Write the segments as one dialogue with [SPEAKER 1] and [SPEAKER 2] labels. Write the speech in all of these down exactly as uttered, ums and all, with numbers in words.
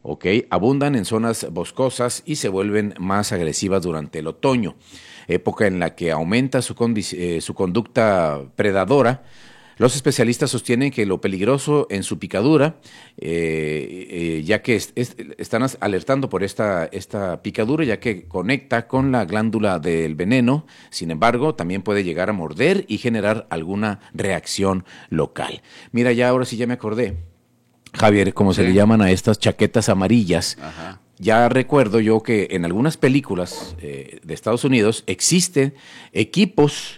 [SPEAKER 1] ¿ok? Abundan en zonas boscosas y se vuelven más agresivas durante el otoño, época en la que aumenta su, condi- eh, su conducta predadora. Los especialistas sostienen que lo peligroso en su picadura, eh, eh, ya que es, es, están alertando por esta, esta picadura, ya que conecta con la glándula del veneno. Sin embargo, también puede llegar a morder y generar alguna reacción local. Mira, ya ahora sí ya me acordé, Javier, como
[SPEAKER 2] Sí.
[SPEAKER 1] se le llaman a estas chaquetas amarillas.
[SPEAKER 2] Ajá.
[SPEAKER 1] Ya recuerdo yo que en algunas películas eh, de Estados Unidos existen equipos,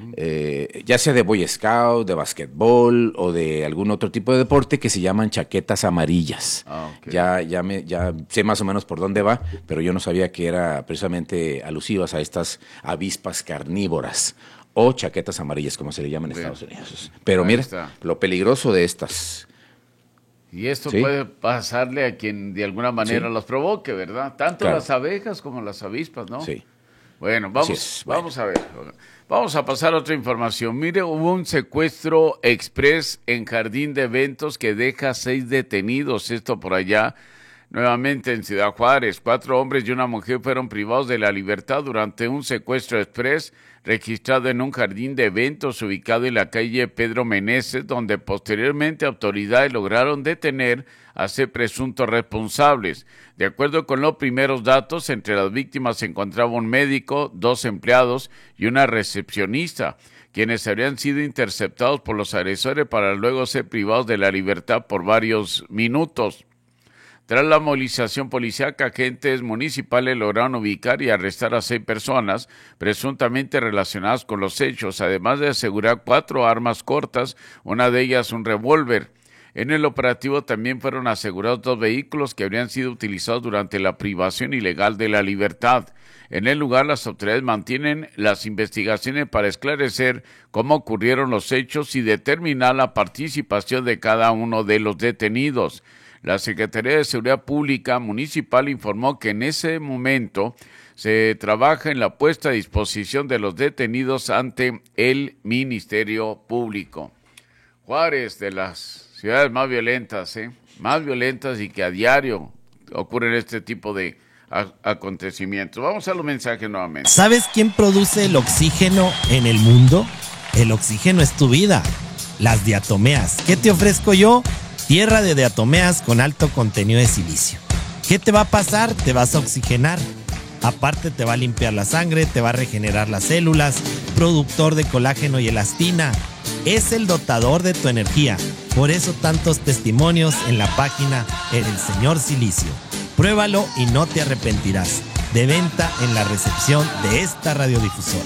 [SPEAKER 1] eh, ya sea de Boy Scout, de basquetbol o de algún otro tipo de deporte, que se llaman chaquetas amarillas.
[SPEAKER 2] Ah, ok.
[SPEAKER 1] Ya, ya, me, ya sé más o menos por dónde va, pero yo no sabía que era precisamente alusivas a estas avispas carnívoras o chaquetas amarillas, como se le llaman en
[SPEAKER 2] Bien.
[SPEAKER 1] Estados Unidos. Pero
[SPEAKER 2] Ahí
[SPEAKER 1] mira,
[SPEAKER 2] está.
[SPEAKER 1] lo peligroso de estas.
[SPEAKER 2] Y esto
[SPEAKER 1] Sí.
[SPEAKER 2] puede pasarle a quien de alguna manera
[SPEAKER 1] Sí.
[SPEAKER 2] los provoque, ¿verdad? Tanto
[SPEAKER 1] Claro.
[SPEAKER 2] las abejas como las avispas, ¿no?
[SPEAKER 1] Sí.
[SPEAKER 2] Bueno,
[SPEAKER 1] Así
[SPEAKER 2] vamos,
[SPEAKER 1] es, bueno.
[SPEAKER 2] vamos a ver. Vamos a pasar a otra información. Mire, hubo un secuestro express en Jardín de Eventos que deja seis detenidos. Esto por allá, nuevamente en Ciudad Juárez. Cuatro hombres y una mujer fueron privados de la libertad durante un secuestro express registrado en un jardín de eventos ubicado en la calle Pedro Meneses, donde posteriormente autoridades lograron detener a seis presuntos responsables. De acuerdo con los primeros datos, entre las víctimas se encontraba un médico, dos empleados y una recepcionista, quienes habrían sido interceptados por los agresores para luego ser privados de la libertad por varios minutos. Tras la movilización policíaca, agentes municipales lograron ubicar y arrestar a seis personas presuntamente relacionadas con los hechos, además de asegurar cuatro armas cortas, una de ellas un revólver. En el operativo también fueron asegurados dos vehículos que habrían sido utilizados durante la privación ilegal de la libertad. En el lugar, las autoridades mantienen las investigaciones para esclarecer cómo ocurrieron los hechos y determinar la participación de cada uno de los detenidos. La Secretaría de Seguridad Pública Municipal informó que en ese momento se trabaja en la puesta a disposición de los detenidos ante el Ministerio Público. Juárez, de las ciudades más violentas, ¿eh? más violentas y que a diario ocurren este tipo de a- acontecimientos. Vamos a los mensajes nuevamente.
[SPEAKER 3] ¿Sabes quién produce el oxígeno en el mundo? El oxígeno es tu vida. Las diatomeas. ¿Qué te ofrezco yo? Tierra de diatomeas con alto contenido de silicio. ¿Qué te va a pasar? Te vas a oxigenar. Aparte te va a limpiar la sangre, te va a regenerar las células, productor de colágeno y elastina. Es el dotador de tu energía. Por eso tantos testimonios en la página El Señor Silicio. Pruébalo y no te arrepentirás. De venta en la recepción de esta radiodifusora.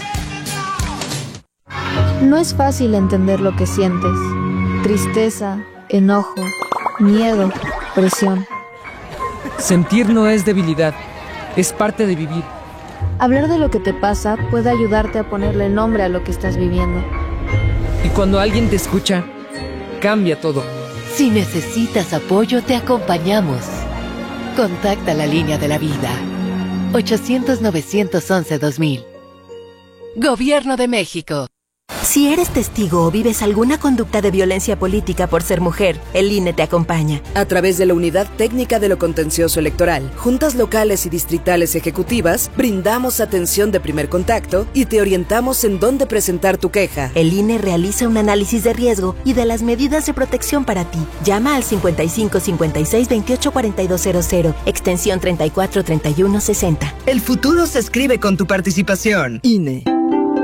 [SPEAKER 4] No es fácil entender lo que sientes. Tristeza, enojo, miedo, presión.
[SPEAKER 5] Sentir no es debilidad, es parte de vivir.
[SPEAKER 4] Hablar de lo que te pasa puede ayudarte a ponerle nombre a lo que estás viviendo.
[SPEAKER 5] Y cuando alguien te escucha, cambia todo.
[SPEAKER 6] Si necesitas apoyo, te acompañamos. Contacta la línea de la vida. ochocientos, novecientos once, dos mil. Gobierno de México.
[SPEAKER 7] Si eres testigo o vives alguna conducta de violencia política por ser mujer, el I N E te acompaña.
[SPEAKER 8] A través de la Unidad Técnica de lo Contencioso Electoral, juntas locales y distritales ejecutivas, brindamos atención de primer contacto y te orientamos en dónde presentar tu queja.
[SPEAKER 7] El I N E realiza un análisis de riesgo y de las medidas de protección para ti. Llama al cincuenta y cinco, cincuenta y seis, veintiocho, cuarenta y dos cero cero, extensión treinta y cuatro, treinta y uno, sesenta.
[SPEAKER 9] El futuro se escribe con tu participación.
[SPEAKER 8] I N E.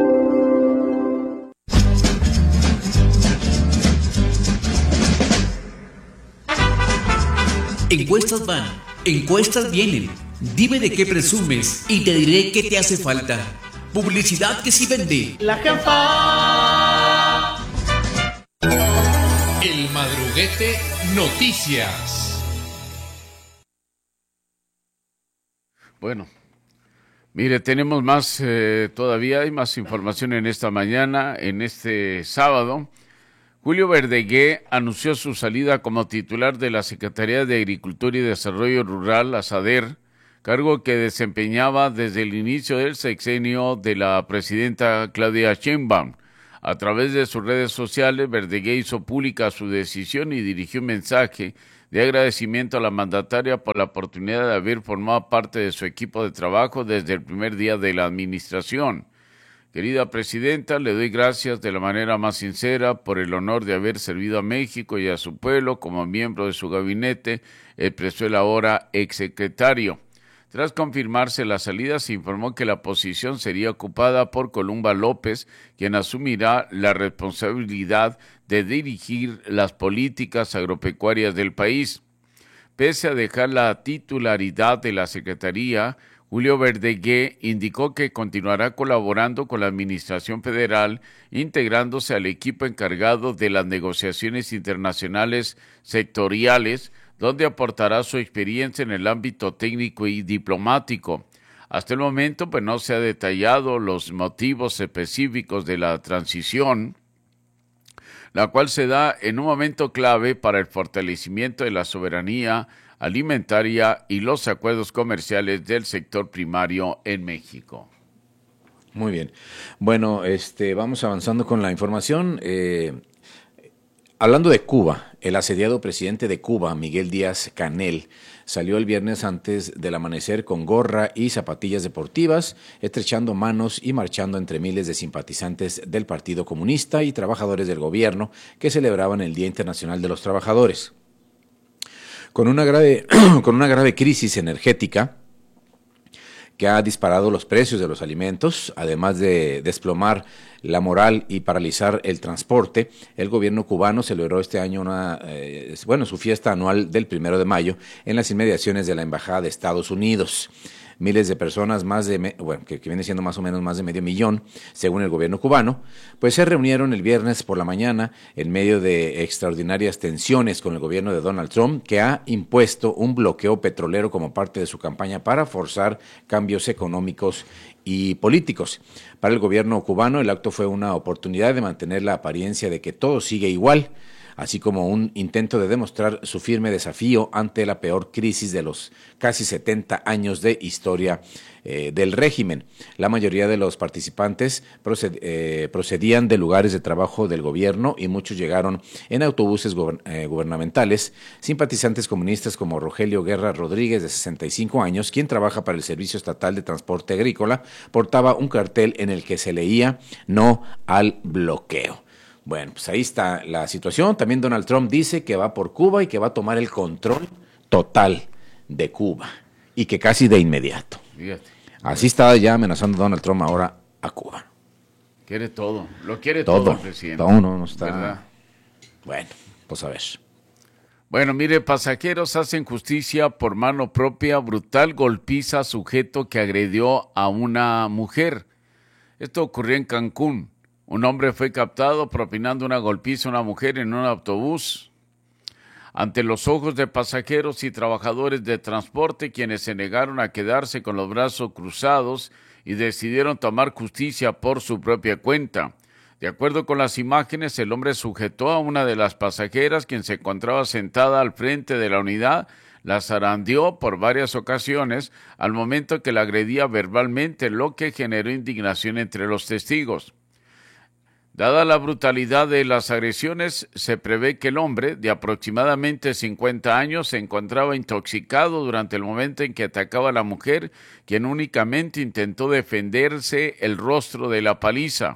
[SPEAKER 10] Encuestas van, encuestas vienen. Dime de qué presumes y te diré qué te hace falta. Publicidad que sí vende.
[SPEAKER 11] La jefa.
[SPEAKER 12] El Madruguete Noticias.
[SPEAKER 2] Bueno, mire, tenemos más, eh, todavía hay más información en esta mañana, en este sábado. Julio Verdegué anunció su salida como titular de la Secretaría de Agricultura y Desarrollo Rural, la SADER, cargo que desempeñaba desde el inicio del sexenio de la presidenta Claudia Sheinbaum. A través de sus redes sociales, Verdegué hizo pública su decisión y dirigió un mensaje de agradecimiento a la mandataria por la oportunidad de haber formado parte de su equipo de trabajo desde el primer día de la administración. Querida Presidenta, le doy gracias de la manera más sincera por el honor de haber servido a México y a su pueblo como miembro de su gabinete, expresó el ahora exsecretario. Tras confirmarse la salida, se informó que la posición sería ocupada por Columba López, quien asumirá la responsabilidad de dirigir las políticas agropecuarias del país. Pese a dejar la titularidad de la Secretaría, Julio Verdegué indicó que continuará colaborando con la Administración Federal, integrándose al equipo encargado de las negociaciones internacionales sectoriales, donde aportará su experiencia en el ámbito técnico y diplomático. Hasta el momento, pues no se ha detallado los motivos específicos de la transición, la cual se da en un momento clave para el fortalecimiento de la soberanía alimentaria y los acuerdos comerciales del sector primario en México.
[SPEAKER 1] Muy bien. Bueno, este, vamos avanzando con la información. Eh, hablando de Cuba, el asediado presidente de Cuba, Miguel Díaz-Canel, salió el viernes antes del amanecer con gorra y zapatillas deportivas, estrechando manos y marchando entre miles de simpatizantes del Partido Comunista y trabajadores del gobierno que celebraban el Día Internacional de los Trabajadores. Con una grave, con una grave crisis energética que ha disparado los precios de los alimentos, además de desplomar la moral y paralizar el transporte, el gobierno cubano celebró este año una, eh, bueno, su fiesta anual del primero de mayo en las inmediaciones de la Embajada de Estados Unidos. Miles de personas, más de, bueno, que, que viene siendo más o menos más de medio millón, según el gobierno cubano, pues se reunieron el viernes por la mañana en medio de extraordinarias tensiones con el gobierno de Donald Trump, que ha impuesto un bloqueo petrolero como parte de su campaña para forzar cambios económicos y políticos. Para el gobierno cubano, el acto fue una oportunidad de mantener la apariencia de que todo sigue igual, así como un intento de demostrar su firme desafío ante la peor crisis de los casi setenta años de historia eh, del régimen. La mayoría de los participantes proced, eh, procedían de lugares de trabajo del gobierno y muchos llegaron en autobuses gober, eh, gubernamentales. Simpatizantes comunistas como Rogelio Guerra Rodríguez, de sesenta y cinco años, quien trabaja para el Servicio Estatal de Transporte Agrícola, portaba un cartel en el que se leía "No al bloqueo". Bueno, pues ahí está la situación. También Donald Trump dice que va por Cuba y que va a tomar el control total de Cuba y que casi de inmediato. Fíjate. Así está ya amenazando Donald Trump ahora a Cuba.
[SPEAKER 2] Quiere todo, lo quiere todo, todo el presidente.
[SPEAKER 1] No, no, no está.
[SPEAKER 2] ¿Verdad?
[SPEAKER 1] Bueno, pues a ver.
[SPEAKER 2] Bueno, mire, pasajeros hacen justicia por mano propia, brutal golpiza a sujeto que agredió a una mujer. Esto ocurrió en Cancún. Un hombre fue captado propinando una golpiza a una mujer en un autobús. Ante los ojos de pasajeros y trabajadores de transporte, quienes se negaron a quedarse con los brazos cruzados y decidieron tomar justicia por su propia cuenta. De acuerdo con las imágenes, el hombre sujetó a una de las pasajeras, quien se encontraba sentada al frente de la unidad, la zarandeó por varias ocasiones al momento que la agredía verbalmente, lo que generó indignación entre los testigos. Dada la brutalidad de las agresiones, se prevé que el hombre, de aproximadamente cincuenta años, se encontraba intoxicado durante el momento en que atacaba a la mujer, quien únicamente intentó defenderse el rostro de la paliza.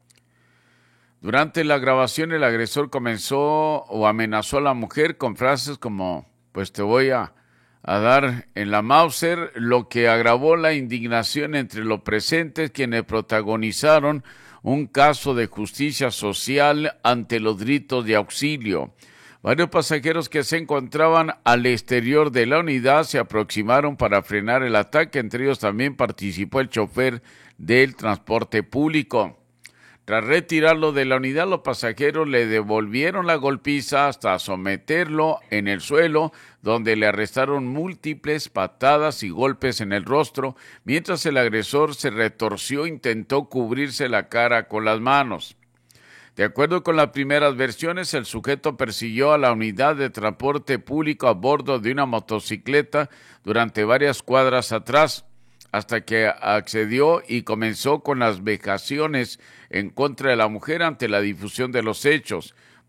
[SPEAKER 2] Durante la grabación, el agresor comenzó o amenazó a la mujer con frases como, pues te voy a, a dar en la Mauser, lo que agravó la indignación entre los presentes, quienes protagonizaron un caso de justicia social ante los gritos de auxilio. Varios pasajeros que se encontraban al exterior de la unidad se aproximaron para frenar el ataque. Entre ellos también participó el chofer del transporte público. Tras retirarlo de la unidad, los pasajeros le devolvieron la golpiza hasta someterlo en el suelo, donde le arrestaron múltiples patadas y golpes en el rostro, mientras el agresor se retorció e intentó cubrirse la cara con las manos. De acuerdo con las primeras versiones, el sujeto persiguió a la unidad de transporte público a bordo de una motocicleta durante varias cuadras atrás, hasta que accedió y comenzó con las vejaciones en contra de la mujer ante la difusión de los hechos.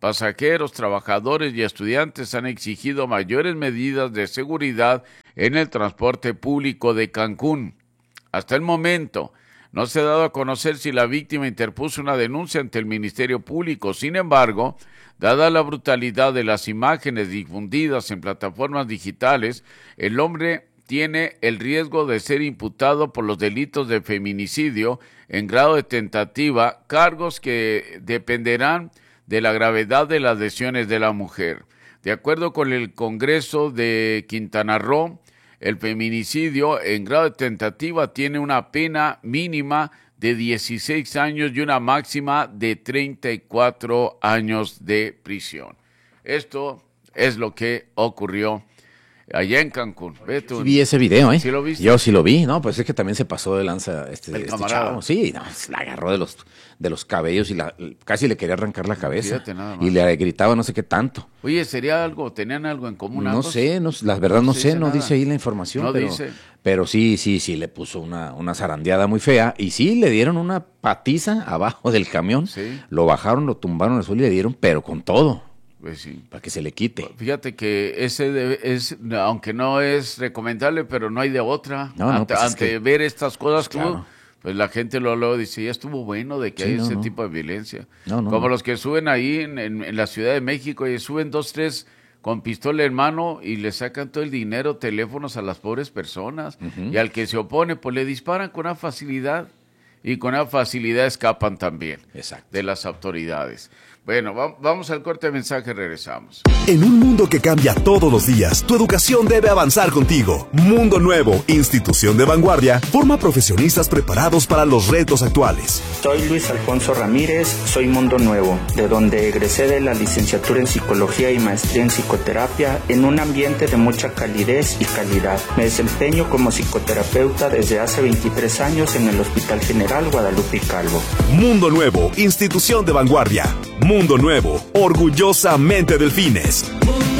[SPEAKER 2] Pasajeros, trabajadores y estudiantes han exigido mayores medidas de seguridad en el transporte público de Cancún. Hasta el momento, no se ha dado a conocer si la víctima interpuso una denuncia ante el Ministerio Público. Sin embargo, dada la brutalidad de las imágenes difundidas en plataformas digitales, el hombre tiene el riesgo de ser imputado por los delitos de feminicidio en grado de tentativa, cargos que dependerán de la gravedad de las lesiones de la mujer. De acuerdo con el Congreso de Quintana Roo, el feminicidio en grado de tentativa tiene una pena mínima de dieciséis años y una máxima de treinta y cuatro años de prisión. Esto es lo que ocurrió allá en Cancún. Ve tú.
[SPEAKER 1] Sí, vi ese video, ¿eh?
[SPEAKER 2] ¿Sí lo viste?
[SPEAKER 1] Yo sí lo vi, ¿no? Pues es que también se pasó de lanza este,
[SPEAKER 2] El
[SPEAKER 1] este
[SPEAKER 2] camarada.
[SPEAKER 1] chavo. Sí, no, la agarró de los, de los cabellos y la, casi le quería arrancar la cabeza.
[SPEAKER 2] Fíjate nada más.
[SPEAKER 1] Y le gritaba no sé qué tanto.
[SPEAKER 2] Oye, ¿sería algo? ¿Tenían algo en común
[SPEAKER 1] No
[SPEAKER 2] ambos?
[SPEAKER 1] sé, no, la verdad no,
[SPEAKER 2] No
[SPEAKER 1] sé,
[SPEAKER 2] dice
[SPEAKER 1] no
[SPEAKER 2] nada.
[SPEAKER 1] dice ahí la información.
[SPEAKER 2] No
[SPEAKER 1] pero,
[SPEAKER 2] dice.
[SPEAKER 1] pero sí, sí, sí, le puso una, una zarandeada muy fea. Y sí, le dieron una patiza abajo del camión.
[SPEAKER 2] Sí.
[SPEAKER 1] Lo bajaron, lo tumbaron al suelo y le dieron, pero con todo.
[SPEAKER 2] Pues sí.
[SPEAKER 1] Para que se le quite.
[SPEAKER 2] Fíjate que ese de- es, aunque no es recomendable, pero no hay de otra.
[SPEAKER 1] No, no,
[SPEAKER 2] ante
[SPEAKER 1] pues es
[SPEAKER 2] ante
[SPEAKER 1] que-
[SPEAKER 2] ver estas cosas, tú,
[SPEAKER 1] claro.
[SPEAKER 2] pues la gente lo luego dice, ya estuvo bueno de que
[SPEAKER 1] Sí,
[SPEAKER 2] hay
[SPEAKER 1] no,
[SPEAKER 2] ese
[SPEAKER 1] no.
[SPEAKER 2] tipo de violencia.
[SPEAKER 1] No, no,
[SPEAKER 2] Como
[SPEAKER 1] no.
[SPEAKER 2] los que suben ahí en, en- en la Ciudad de México y suben dos, tres con pistola en mano y le sacan todo el dinero, teléfonos a las pobres personas.
[SPEAKER 1] Ujú.
[SPEAKER 2] Y al que se opone, pues le disparan con una facilidad y con una facilidad escapan también
[SPEAKER 1] Exacto.
[SPEAKER 2] de las autoridades. Bueno, va- vamos al corte de mensaje, regresamos.
[SPEAKER 13] En un mundo que cambia todos los días, tu educación debe avanzar contigo. Mundo Nuevo, institución de vanguardia, forma profesionistas preparados para los retos actuales.
[SPEAKER 14] Soy Luis Alfonso Ramírez, soy Mundo Nuevo, de donde egresé de la licenciatura en Psicología y maestría en Psicoterapia en un ambiente de mucha calidez y calidad. Me desempeño como psicoterapeuta desde hace veintitrés años en el Hospital General Guadalupe Calvo.
[SPEAKER 13] Mundo Nuevo, institución de vanguardia. Mundo Nuevo, orgullosamente Delfines.
[SPEAKER 11] Mundo